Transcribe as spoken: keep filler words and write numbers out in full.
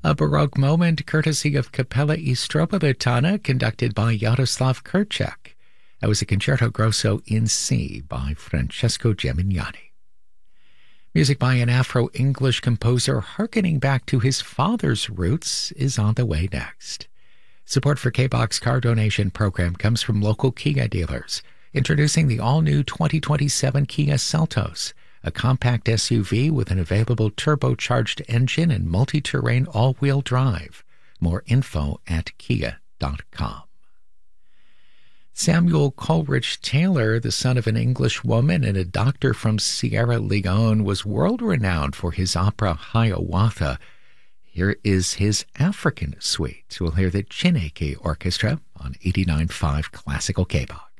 A Baroque moment courtesy of Capella I Stropoletana, conducted by Yaroslav Kurchak. That was a Concerto Grosso in C by Francesco Gemignani. Music by an Afro-English composer hearkening back to his father's roots is on the way next. Support for K-BOX Car Donation Program comes from local Kia dealers, introducing the all-new twenty twenty-seven Kia Seltos, a compact S U V with an available turbocharged engine and multi-terrain all-wheel drive. More info at kia dot com. Samuel Coleridge Taylor, the son of an English woman and a doctor from Sierra Leone, was world-renowned for his opera Hiawatha. Here is his African suite. We'll hear the Chineke Orchestra on eighty-nine point five Classical K-BOX.